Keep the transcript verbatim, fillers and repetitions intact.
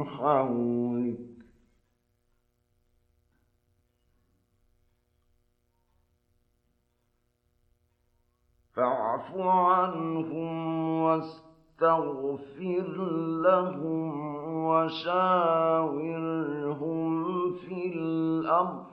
حولك فاعف عنهم واستغفر لهم وشاورهم في الأمر